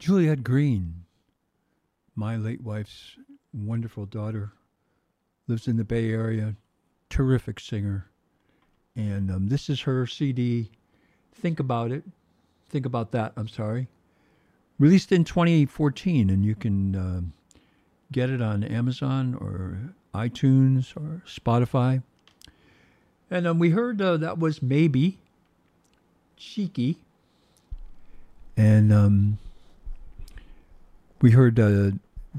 Juliet Green, my late wife's wonderful daughter, lives in the Bay Area, terrific singer. And this is her CD, Think About It. Think About That, I'm sorry. Released in 2014, and you can get it on Amazon or iTunes or Spotify. And we heard that was Maybe, Cheeky. And we heard the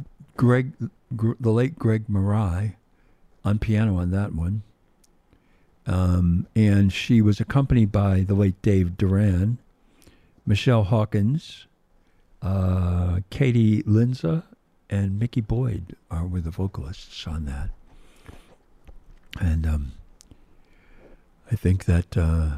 late Greg Marai on piano on that one. And she was accompanied by the late Dave Duran, Michelle Hawkins, Katie Linza, and Mickey Boyd were the vocalists on that. And I think that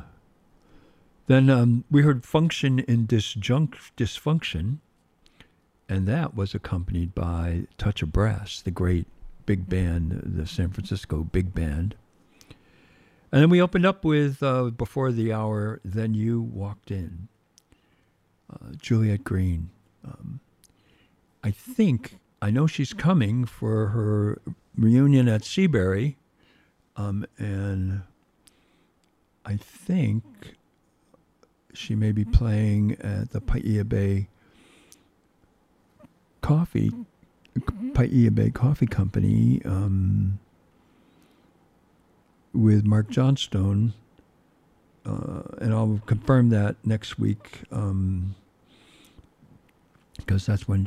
then we heard Function in Dysfunction, and that was accompanied by Touch of Brass, the great big band, the San Francisco big band. And then we opened up with, before the hour, Then You Walked In, Juliet Green. I know she's coming for her reunion at Seabury, and I think she may be playing at the Paia Bay Coffee Company with Mark Johnstone, and I'll confirm that next week because that's when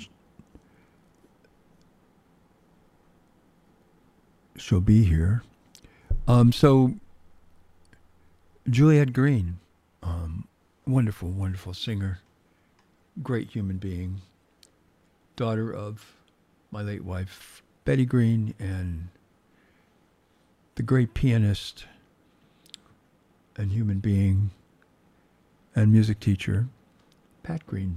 she'll be here. So Juliet Green, wonderful, wonderful singer, great human being, daughter of my late wife, Betty Green, and the great pianist and human being and music teacher, Pat Green.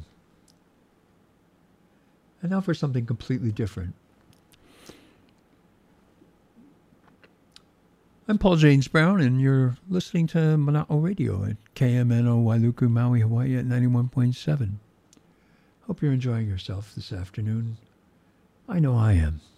And now for something completely different. I'm Paul James Brown, and you're listening to Mana'o Radio at KMNO Wailuku, Maui, Hawaii at 91.7. Hope you're enjoying yourself this afternoon. I know I am.